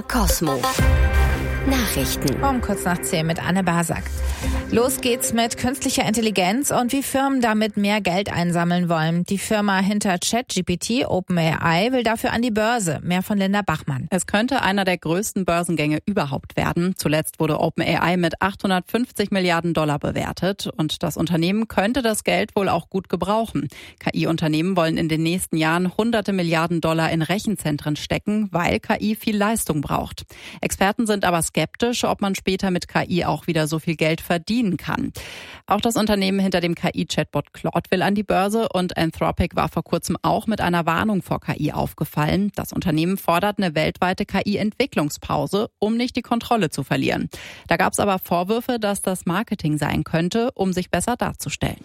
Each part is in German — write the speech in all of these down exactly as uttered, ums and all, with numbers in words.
Cosmo. Nachrichten. Um kurz nach zehn mit Anne Basak. Los geht's mit künstlicher Intelligenz und wie Firmen damit mehr Geld einsammeln wollen. Die Firma hinter ChatGPT, OpenAI, will dafür an die Börse. Mehr von Linda Bachmann. Es könnte einer der größten Börsengänge überhaupt werden. Zuletzt wurde OpenAI mit achthundertfünfzig Milliarden Dollar bewertet. Und das Unternehmen könnte das Geld wohl auch gut gebrauchen. K I-Unternehmen wollen in den nächsten Jahren hunderte Milliarden Dollar in Rechenzentren stecken, weil K I viel Leistung braucht. Experten sind aber skeptisch, ob man später mit K I auch wieder so viel Geld verdienen kann. Auch das Unternehmen hinter dem K I-Chatbot Claude will an die Börse und Anthropic war vor kurzem auch mit einer Warnung vor K I aufgefallen. Das Unternehmen fordert eine weltweite K I-Entwicklungspause, um nicht die Kontrolle zu verlieren. Da gab es aber Vorwürfe, dass das Marketing sein könnte, um sich besser darzustellen.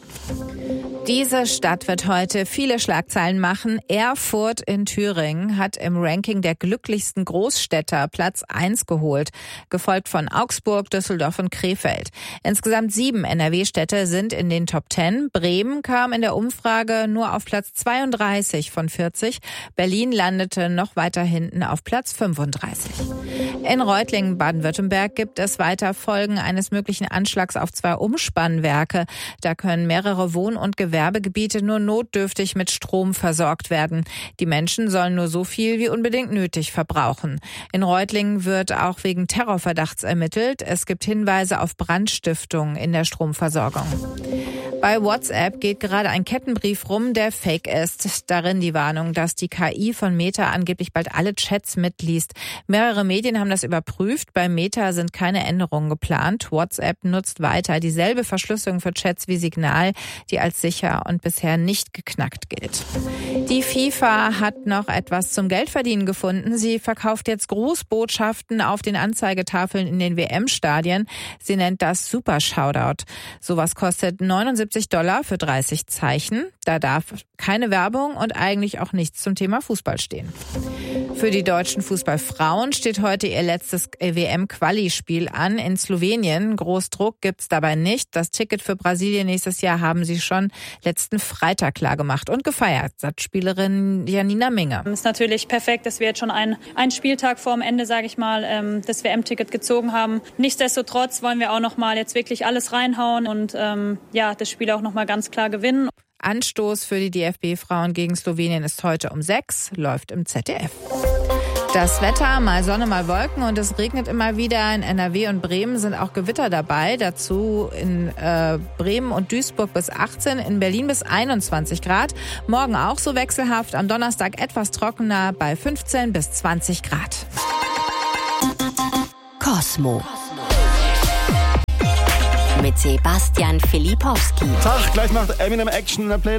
Diese Stadt wird heute viele Schlagzeilen machen. Erfurt in Thüringen hat im Ranking der glücklichsten Großstädter Platz eins geholt, gefolgt von Augsburg, Düsseldorf und Krefeld. Insgesamt sieben N R W-Städte sind in den Top zehn. Bremen kam in der Umfrage nur auf Platz zweiunddreißig von vierzig. Berlin landete noch weiter hinten auf Platz fünfunddreißig. In Reutlingen, Baden-Württemberg, gibt es weiter Folgen eines möglichen Anschlags auf zwei Umspannwerke. Da können mehrere Wohn- und Gewerbegebiete nur notdürftig mit Strom versorgt werden. Die Menschen sollen nur so viel wie unbedingt nötig verbrauchen. In Reutlingen wird auch wegen Terrorverdachts ermittelt. Es gibt Hinweise auf Brandstiftung in der Stromversorgung. Bei WhatsApp geht gerade ein Kettenbrief rum, der fake ist. Darin die Warnung, dass die K I von Meta angeblich bald alle Chats mitliest. Mehrere Medien haben das überprüft. Bei Meta sind keine Änderungen geplant. WhatsApp nutzt weiter dieselbe Verschlüsselung für Chats wie Signal, die als sicher und bisher nicht geknackt gilt. Die FIFA hat noch etwas zum Geldverdienen gefunden. Sie verkauft jetzt Grußbotschaften auf den Anzeigetafeln in den W M-Stadien. Sie nennt das Super Shoutout. Sowas kostet neunundsiebzig Dollar für dreißig Zeichen. Da darf keine Werbung und eigentlich auch nichts zum Thema Fußball stehen. Für die deutschen Fußballfrauen steht heute ihr letztes W M-Quali-Spiel an in Slowenien. Großdruck gibt's dabei nicht. Das Ticket für Brasilien nächstes Jahr haben sie schon letzten Freitag klar gemacht und gefeiert, sagt Spielerin Janina Minge. Es ist natürlich perfekt, dass wir jetzt schon einen, einen Spieltag vor dem Ende, sage ich mal, ähm, das W M-Ticket gezogen haben. Nichtsdestotrotz wollen wir auch noch mal jetzt wirklich alles reinhauen und ähm, ja, das Spiel auch noch mal ganz klar gewinnen. Anstoß für die D F B-Frauen gegen Slowenien ist heute um sechs, läuft im Z D F. Das Wetter, mal Sonne, mal Wolken und es regnet immer wieder. In N R W und Bremen sind auch Gewitter dabei. Dazu in äh, Bremen und Duisburg bis achtzehn, in Berlin bis einundzwanzig Grad. Morgen auch so wechselhaft, am Donnerstag etwas trockener bei fünfzehn bis zwanzig Grad. Cosmo. Mit Sebastian Filipowski. Tag, gleich macht Eminem Action in der Playlist.